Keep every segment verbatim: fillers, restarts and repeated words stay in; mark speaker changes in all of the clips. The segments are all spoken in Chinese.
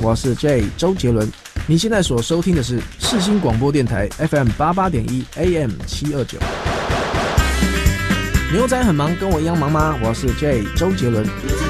Speaker 1: 我是 J 周杰伦。你现在所收听的是世新广播电台 F M 八八点一 A M 七二九。牛仔很忙，跟我一样忙吗？我是 J 周杰伦。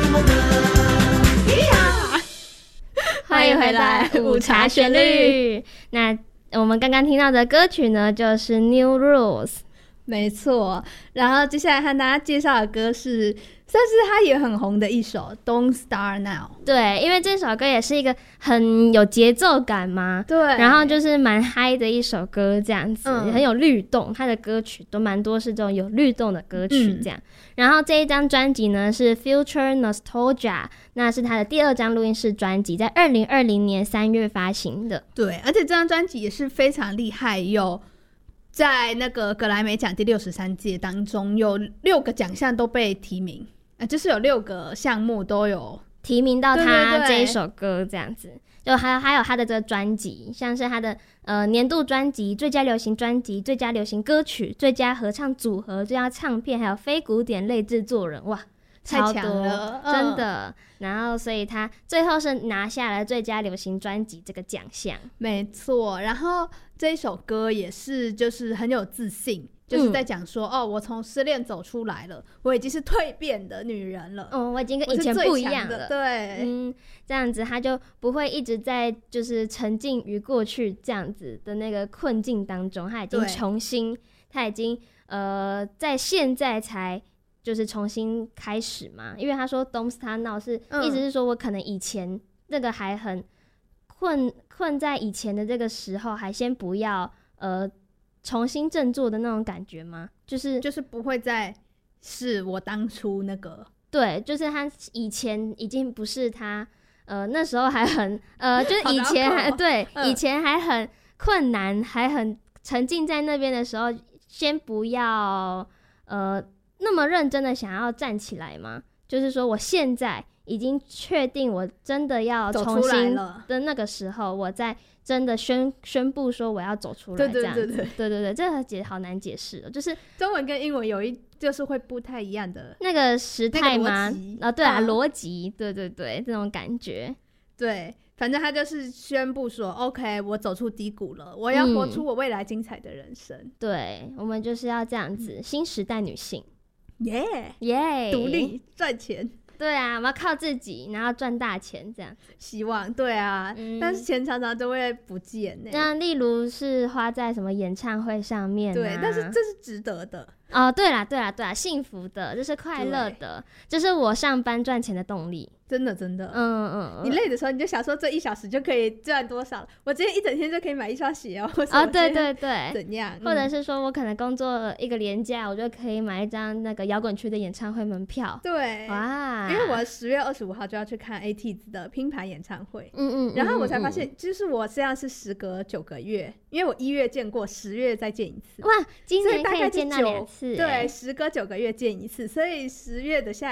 Speaker 2: 欢迎回来，午茶旋律。那我们刚刚听到的歌曲呢，就是 New Rules。
Speaker 3: 没错，然后接下来和大家介绍的歌是算是它也很红的一首 Don't Start Now。
Speaker 2: 对，因为这首歌也是一个很有节奏感嘛，
Speaker 3: 对，
Speaker 2: 然后就是蛮嗨的一首歌这样子、嗯、很有律动，它的歌曲都蛮多是这种有律动的歌曲这样、嗯、然后这一张专辑呢是 Future Nostalgia， 那是他的第二张录音室专辑，在二零二零年三月发行的。
Speaker 3: 对，而且这张专辑也是非常厉害，有在那个格莱美奖第六十三届当中有六个奖项都被提名、呃、就是有六个项目都有
Speaker 2: 提名到他这一首歌这样子。对对对，就还有还有他的这个专辑，像是他的呃年度专辑、最佳流行专辑、最佳流行歌曲、最佳合唱组合、最佳唱片，还有非古典类制作人，哇，超多，
Speaker 3: 太强了、嗯、
Speaker 2: 真的。然后所以他最后是拿下了最佳流行专辑这个奖项。
Speaker 3: 没错，然后这一首歌也是就是很有自信，就是在讲说、嗯、哦，我从失恋走出来了，我已经是蜕变的女人了，
Speaker 2: 嗯，我已经跟以前不一样了，
Speaker 3: 对，
Speaker 2: 嗯，这样子他就不会一直在就是沉浸于过去这样子的那个困境当中，他已经重新，他已经呃在现在才就是重新开始嘛，因为他说 Don't Start Now 是、嗯、意思是说我可能以前那个还很困困在以前的这个时候，还先不要呃重新振作的那种感觉吗？就是
Speaker 3: 就是不会再是我当初那个，
Speaker 2: 对，就是他以前已经不是他呃那时候还很呃就是以前还对、嗯、以前还很困难还很沉浸在那边的时候，先不要呃那么认真的想要站起来吗？就是说我现在已经确定我真的要重新的那个时候，我再真的 宣, 宣布说我要走出来，这样子。对对对对对对对，这个解好难解释哦，就是
Speaker 3: 中文跟英文有一就是会不太一样的
Speaker 2: 那个时态吗？
Speaker 3: 那
Speaker 2: 哦，对啊，逻辑、嗯，对对对，这种感觉。
Speaker 3: 对，反正他就是宣布说 OK 我走出低谷了，我要活出我未来精彩的人生、嗯、
Speaker 2: 对，我们就是要这样子、嗯、新时代女性
Speaker 3: 耶
Speaker 2: 耶，
Speaker 3: 独立赚钱，
Speaker 2: 对啊，我们要靠自己，然后赚大钱这样。
Speaker 3: 希望对啊、嗯、但是钱常常都会不见呢、欸。
Speaker 2: 那例如是花在什么演唱会上面、啊、
Speaker 3: 对，但是这是值得的
Speaker 2: 哦。对啦对啦对啦，幸福的，这是快乐的，这是我上班赚钱的动力。真
Speaker 3: 的真的，
Speaker 2: 嗯嗯嗯，
Speaker 3: 你累的时候你就想说这一小时就可以赚多少，我今天一整天就可以买一双鞋哦。
Speaker 2: 哦，对对对，
Speaker 3: 怎样？
Speaker 2: 或者是说我可能工作一个连假，我就可以买一张那个摇滚区的演唱会门票。
Speaker 3: 对，哇，因为我十月二十五号就要去看 A T Z 的拼盘演唱会，嗯嗯，然后我才发现，嗯、就是我这样是时隔九个月，因为我一月见过，十月再见一次。
Speaker 2: 哇，今年可以见到两次，
Speaker 3: 对，时隔九个月见一次，所以十月的下